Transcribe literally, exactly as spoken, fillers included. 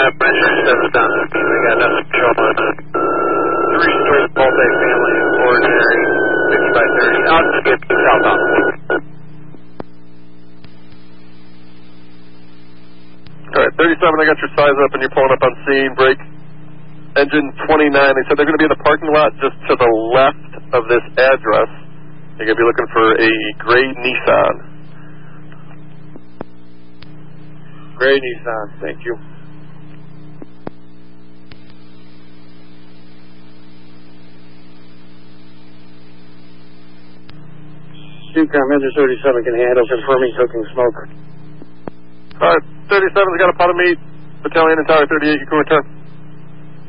pressure seven thousand. I got nothing showing. Three-story multi-family, ordinary, fifty by thirty. I'll just get southbound. All right, thirty-seven, I got your size up and you're pulling up on scene. Break. Engine twenty-nine, they said they're going to be in the parking lot just to the left of this address. You're going to be looking for a gray Nissan. Gray Nissan, thank you. Stucom, engine thirty-seven can handle, confirming cooking smoke. All right, thirty-seven's got a pot of meat. Battalion and Tower thirty-eight, you can return.